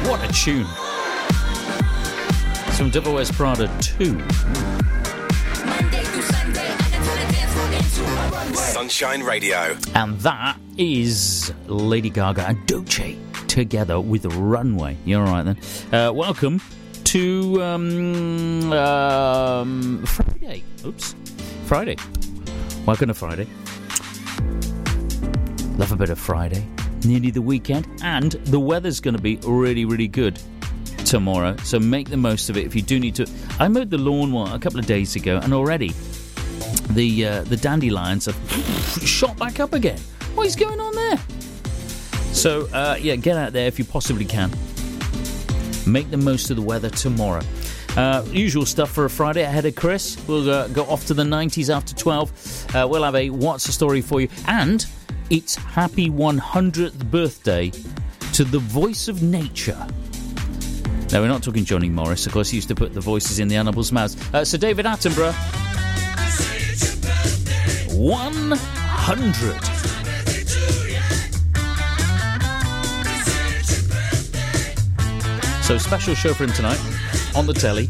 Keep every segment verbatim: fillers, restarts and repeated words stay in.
What a tune. Some Devil Wears Prada two. Sunshine Radio. And that is Lady Gaga and Doechii together with Runway. You're all right then. Uh, welcome to um, um, Friday. Oops. Friday. Welcome to Friday. Love a bit of Friday. Nearly the weekend. And the weather's going to be really, really good tomorrow. So make the most of it if you do need to. I mowed the lawn what, a couple of days ago, and already the uh, the dandelions have shot back up again. What is going on there? So, uh, yeah, get out there if you possibly can. Make the most of the weather tomorrow. Uh, usual stuff for a Friday ahead of Chris. We'll uh, go off to the nineties after twelve. Uh, we'll have a What's the Story for you. And it's happy one hundredth birthday to the voice of nature. Now, we're not talking Johnny Morris. Of course, he used to put the voices in the animals' mouths. Uh, Sir David Attenborough. one hundred. So, special show for him tonight on the telly.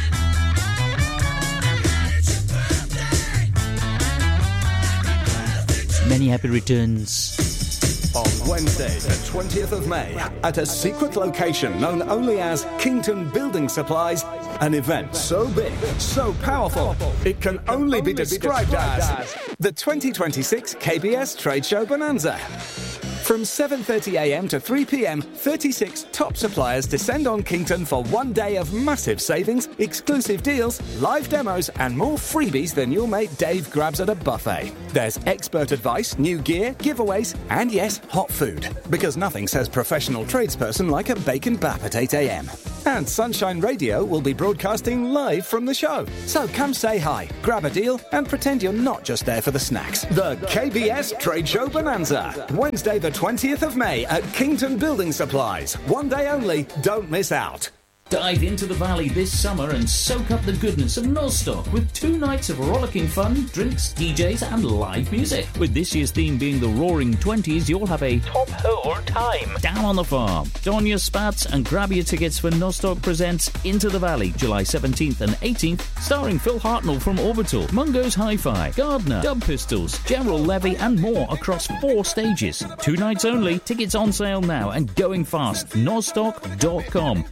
Many happy returns. On Wednesday, the twentieth of May, at a secret location known only as Kington Building Supplies, an event so big, so powerful, it can only be described as the twenty twenty-six K B S Trade Show Bonanza. From seven thirty a m to three p m, thirty-six top suppliers descend on Kington for one day of massive savings, exclusive deals, live demos, and more freebies than your mate Dave grabs at a buffet. There's expert advice, new gear, giveaways, and yes, hot food. Because nothing says professional tradesperson like a bacon bap at eight a m. And Sunshine Radio will be broadcasting live from the show. So come say hi, grab a deal, and pretend you're not just there for the snacks. The K B S Trade Show Bonanza. Wednesday the twentieth of May at Kington Building Supplies. One day only. Don't miss out. Dive into the valley this summer and soak up the goodness of Nostock with two nights of rollicking fun, drinks, D Js and live music. With this year's theme being the Roaring Twenties, you'll have a top hole time down on the farm. Don your spats and grab your tickets for Nostock Presents Into the Valley, July seventeenth and eighteenth, starring Phil Hartnell from Orbital, Mungo's Hi-Fi, Gardner, Dub Pistols, General Levy and more across four stages. Two nights only, tickets on sale now and going fast. Nostock dot com.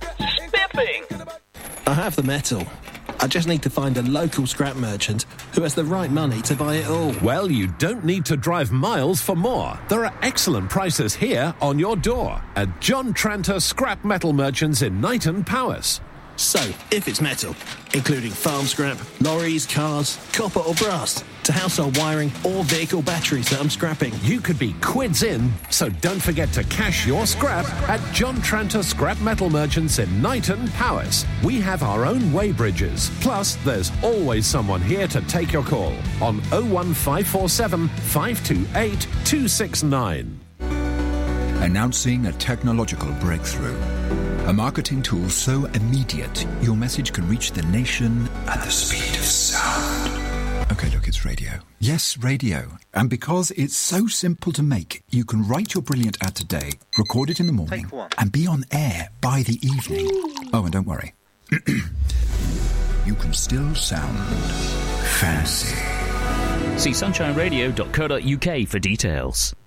I have the metal. I just need to find a local scrap merchant who has the right money to buy it all. Well, you don't need to drive miles for more. There are excellent prices here on your door at John Tranter Scrap Metal Merchants in Knighton, Powys. So, if it's metal, including farm scrap, lorries, cars, copper or brass, to household wiring or vehicle batteries that I'm scrapping, you could be quids in, so don't forget to cash your scrap at John Tranter Scrap Metal Merchants in Knighton, Powys. We have our own weighbridges, plus there's always someone here to take your call on oh one five four seven, five two eight, two six nine. Announcing a technological breakthrough. A marketing tool so immediate, your message can reach the nation at the speed of sound. Okay, look, it's radio. Yes, radio. And because it's so simple to make, you can write your brilliant ad today, record it in the morning, and be on air by the evening. Oh, and don't worry. You can still sound fancy. See sunshine radio dot co dot u k for details.